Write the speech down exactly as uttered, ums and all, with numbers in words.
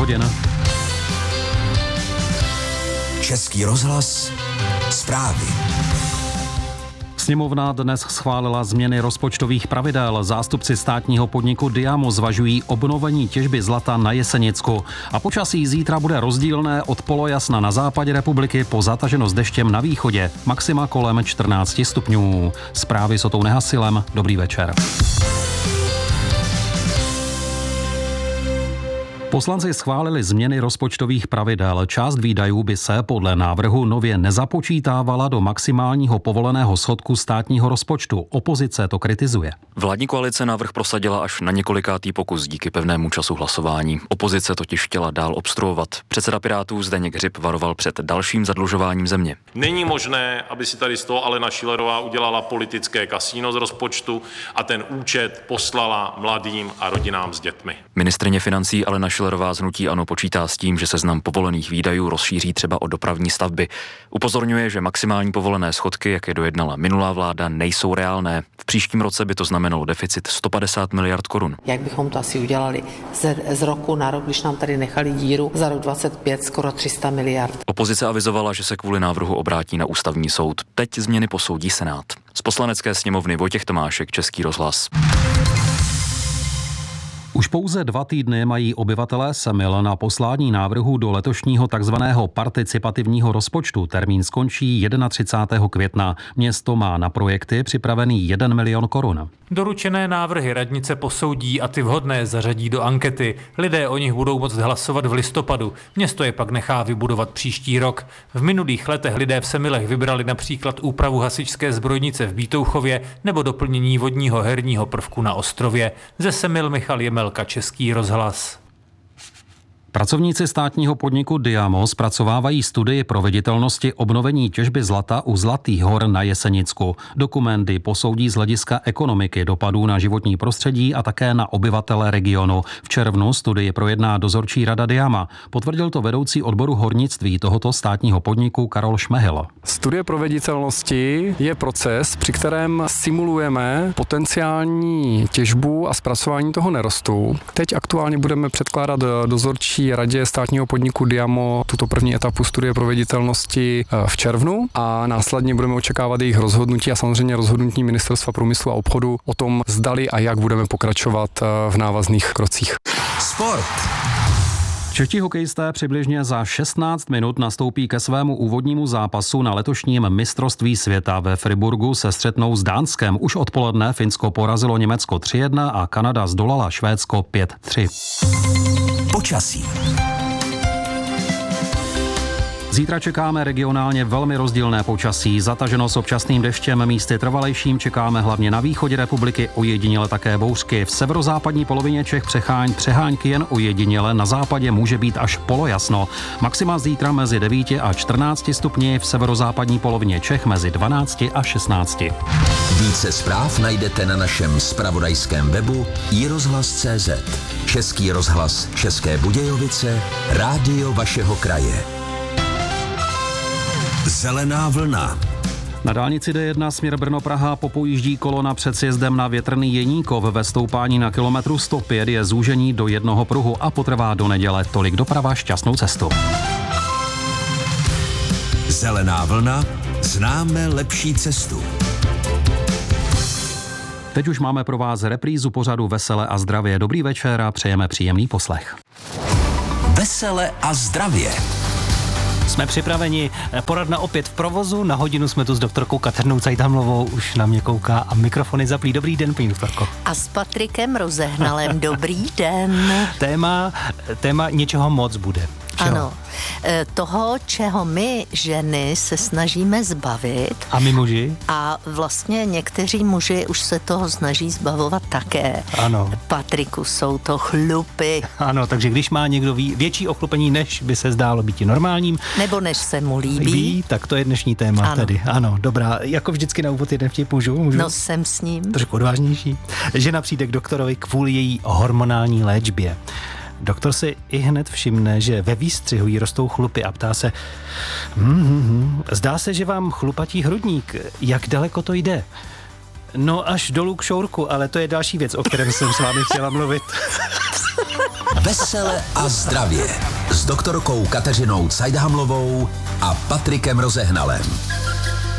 hodin. Český rozhlas, zprávy. Sněmovna dnes schválila změny rozpočtových pravidel. Zástupci státního podniku Diamo zvažují obnovení těžby zlata na Jesenicku. A počasí zítra bude rozdílné od polojasna na západě republiky po zataženost deštěm na východě. Maxima kolem čtrnáct stupňů. Zprávy s Otou Nehasilem. Dobrý večer. Poslanci schválili změny rozpočtových pravidel. Část výdajů by se podle návrhu nově nezapočítávala do maximálního povoleného schodku státního rozpočtu. Opozice to kritizuje. Vládní koalice návrh prosadila až na několikátý pokus díky pevnému času hlasování. Opozice totiž chtěla dál obstruovat. Předseda Pirátů Zdeněk Hřib varoval před dalším zadlužováním země. Není možné, aby si tady z toho Alena Schillerová udělala politické kasíno z rozpočtu a ten účet poslala mladým a rodinám s dětmi. Ministryně financí Alena Schillerová z hnutí ANO počítá s tím, že seznam povolených výdajů rozšíří třeba o dopravní stavby. Upozorňuje, že maximální povolené schodky, jak je dojednala minulá vláda, nejsou reálné. V příštím roce by to znamenalo deficit sto padesát miliard korun. Jak bychom to asi udělali z, z roku na rok, když nám tady nechali díru za rok dvacet pět skoro tři sta miliard. Opozice avizovala, že se kvůli návrhu obrátí na ústavní soud. Teď změny posoudí Senát. Z Poslanecké sněmovny Vojtěch Tomášek, Český rozhlas. Už pouze dva týdny mají obyvatelé Semil na poslání návrhu do letošního takzvaného participativního rozpočtu. Termín skončí třicátého prvního května. Město má na projekty připravený jeden milion korun. Doručené návrhy radnice posoudí a ty vhodné zařadí do ankety. Lidé o nich budou moct hlasovat v listopadu. Město je pak nechá vybudovat příští rok. V minulých letech lidé v Semilech vybrali například úpravu hasičské zbrojnice v Bítouchově nebo doplnění vodního herního prvku na ostrově. Ze Semil Michal Jemelka, Český rozhlas. Pracovníci státního podniku Diamo zpracovávají studii proveditelnosti obnovení těžby zlata u Zlatých hor na Jesenicku. Dokumenty posoudí z hlediska ekonomiky, dopadů na životní prostředí a také na obyvatele regionu. V červnu studii projedná dozorčí rada Diama. Potvrdil to vedoucí odboru hornictví tohoto státního podniku Karol Šmehyl. Studie proveditelnosti je proces, při kterém simulujeme potenciální těžbu a zpracování toho nerostu. Teď aktuálně budeme předkládat dozorčí radě státního podniku Diamo tuto první etapu studie proveditelnosti v červnu a následně budeme očekávat jejich rozhodnutí a samozřejmě rozhodnutí Ministerstva průmyslu a obchodu o tom, zdali a jak budeme pokračovat v návazných krocích. Sport. Čeští hokejisté přibližně za šestnáct minut nastoupí ke svému úvodnímu zápasu na letošním mistrovství světa. Ve Friburgu se střetnou s Dánskem. Už odpoledne Finsko porazilo Německo tři jedna a Kanada zdolala Švédsko pět tři. Počasí. Zítra čekáme regionálně velmi rozdílné počasí. Zataženo s občasným deštěm, místy trvalejším čekáme hlavně na východě republiky, ojediněle také bouřky. V severozápadní polovině Čech přecháň, přehánky jen ojediněle, na západě může být až polojasno. Maxima zítra mezi devíti a čtrnácti stupni, v severozápadní polovině Čech mezi dvanácti a šestnácti. Více zpráv najdete na našem zpravodajském webu i rozhlas tečka cé zet. Český rozhlas České Budějovice, rádio vašeho kraje. Zelená vlna. Na dálnici D jedna směr Brno-Praha popojíždí kolona před sjezdem na Větrný Jeníkov. Ve stoupání na kilometru sto pět je zúžení do jednoho pruhu a potrvá do neděle. Tolik doprava, šťastnou cestu. Zelená vlna. Známe lepší cestu. Teď už máme pro vás reprízu pořadu Vesele a zdravě. Dobrý večer a přejeme příjemný poslech. Vesele a zdravě. Jsme připraveni, poradna opět v provozu, na hodinu jsme tu s doktorkou Kateřinou Cajtamlovou, už na mě kouká a mikrofony zaplí. Dobrý den, paní doktorko. A s Patrikem Rozehnalem, dobrý den. Téma, téma něčeho moc bude. Čeho? Ano, toho, čeho my ženy se snažíme zbavit. A my muži? A vlastně někteří muži už se toho snaží zbavovat také. Ano. Patriku, jsou to chlupy. Ano, takže když má někdo větší ochlupení, než by se zdálo být normálním. Nebo než se mu líbí. líbí tak to je dnešní téma ano. Tedy. Ano, dobrá. Jako vždycky na úvod jeden vtip můžu? můžu? No, jsem s ním. Trošku odvážnější. Žena přijde k doktorovi kvůli její hormonální léčbě. Doktor si i hned všimne, že ve výstřihu jí rostou chlupy a ptá se mm, zdá se, že vám chlupatí hrudník, jak daleko to jde? No až dolů k šourku, ale to je další věc, o kterém jsem s vámi chtěla mluvit. Vesel. Vesele a zdravě s doktorkou Kateřinou Cajdhamlovou a Patrikem Rozehnalem.